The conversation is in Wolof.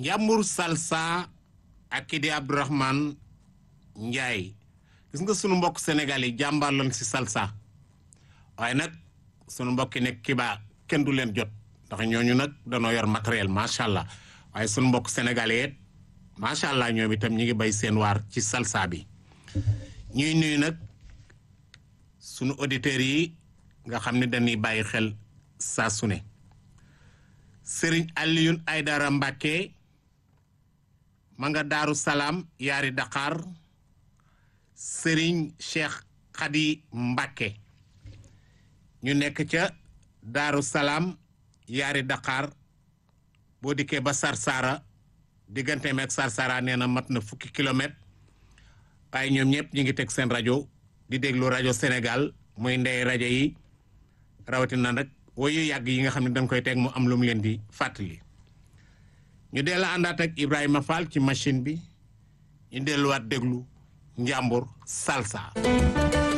Njàmbur salsa ak kii di Abdourahmane Ndiaye gis nga sunu mbokk Sénégal yi jàmbaar lañ si salsa waaye nag sunu mbokk yi nekk Kiba kenn du leen jot ndax ñooñu nag danoo yor matériel macha allah waaye sunu mbokk sénégalais macha allah ñoom itam ñi ngi bay seen waar ci salsa bi ñuy nuyu nag sunu auditeurs yi nga xam ne dañuy bàyyi xel saa su ne Serigne Alioune Aydara Mbacke ma nga Daaru Salaam yaari Dakar Serigne Cheikh Khady Mbacke ñu nekk ca Daaru Salaam yaari Dakar boo dikkee ba Sarsara diggante meeg Sarsara nee na mat na fukki kilomètre waaye ñoom ñëpp ñu ngi teg seen rajo di déglu rajo Sénégal muy ndey rajo yi rawatina nag woyu yàgg yi nga xam ne dañ koy teg mu am lu mu leen di fàttali ñu dellu àndaat ak Ibrahima Fall ci machine bi ñu delluwaat déglu Njàmbur salsa